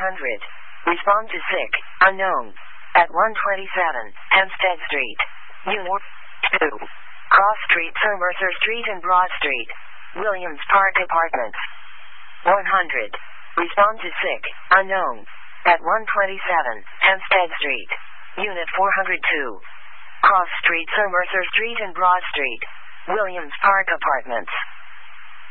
Respond to sick, unknown. At 127, Hempstead Street. Unit 2. Cross Street to Mercer Street and Broad Street. Williams Park Apartments. 100. Respond to sick, unknown. At 127, Hempstead Street. Unit 402. Cross Street to Mercer Street and Broad Street. Williams Park Apartments.